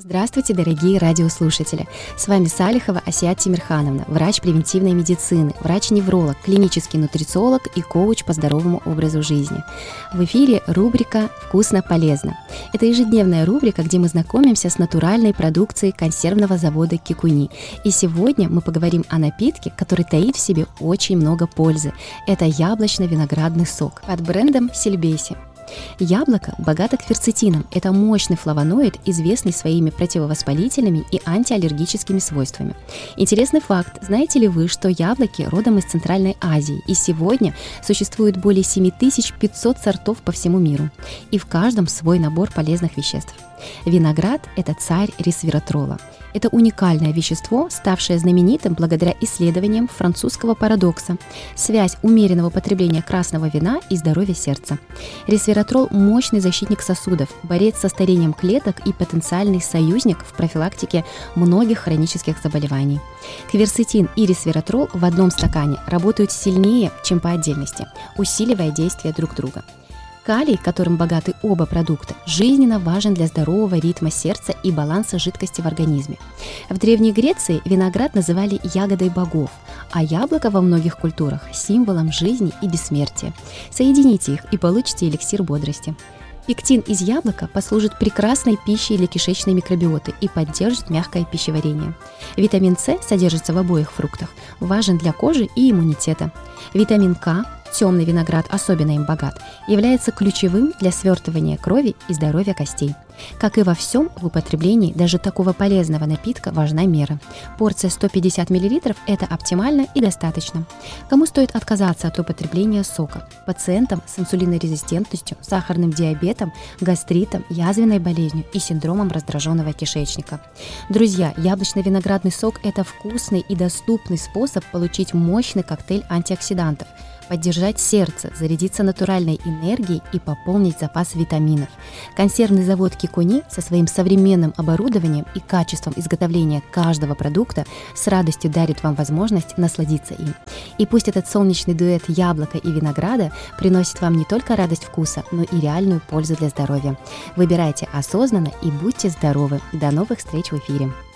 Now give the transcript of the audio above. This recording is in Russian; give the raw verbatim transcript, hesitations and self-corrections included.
Здравствуйте, дорогие радиослушатели! С вами Салихова Асият Тимирхановна, врач превентивной медицины, врач-невролог, клинический нутрициолог и коуч по здоровому образу жизни. В эфире рубрика «Вкусно-полезно». Это ежедневная рубрика, где мы знакомимся с натуральной продукцией консервного завода Кикуни. И сегодня мы поговорим о напитке, который таит в себе очень много пользы. Это яблочно-виноградный сок под брендом Сильбеси. Яблоко богато кверцетином. Это мощный флавоноид, известный своими противовоспалительными и антиаллергическими свойствами. Интересный факт. Знаете ли вы, что яблоки родом из Центральной Азии, и сегодня существует более семь тысяч пятьсот сортов по всему миру, и в каждом свой набор полезных веществ. Виноград – это царь ресвератрола. Это уникальное вещество, ставшее знаменитым благодаря исследованиям французского парадокса – связь умеренного потребления красного вина и здоровья сердца. Ресвератрол – мощный защитник сосудов, борец со старением клеток и потенциальный союзник в профилактике многих хронических заболеваний. Кверцетин и ресвератрол в одном стакане работают сильнее, чем по отдельности, усиливая действие друг друга. Калий, которым богаты оба продукта, жизненно важен для здорового ритма сердца и баланса жидкости в организме. В Древней Греции виноград называли ягодой богов, а яблоко во многих культурах – символом жизни и бессмертия. Соедините их и получите эликсир бодрости. Пектин из яблока послужит прекрасной пищей для кишечной микробиоты и поддержит мягкое пищеварение. Витамин С содержится в обоих фруктах, важен для кожи и иммунитета. Витамин К, темный виноград особенно им богат, является ключевым для свертывания крови и здоровья костей. Как и во всем, в употреблении даже такого полезного напитка важна мера. Порция сто пятьдесят миллилитров – это оптимально и достаточно. Кому стоит отказаться от употребления сока? Пациентам с инсулинорезистентностью, сахарным диабетом, гастритом, язвенной болезнью и синдромом раздраженного кишечника. Друзья, яблочно-виноградный сок – это вкусный и доступный способ получить мощный коктейль антиоксидантов, поддержать сердце, зарядиться натуральной энергией и пополнить запас витаминов. Консервный завод Кикуни со своим современным оборудованием и качеством изготовления каждого продукта с радостью дарит вам возможность насладиться им. И пусть этот солнечный дуэт яблока и винограда приносит вам не только радость вкуса, но и реальную пользу для здоровья. Выбирайте осознанно и будьте здоровы. До новых встреч в эфире!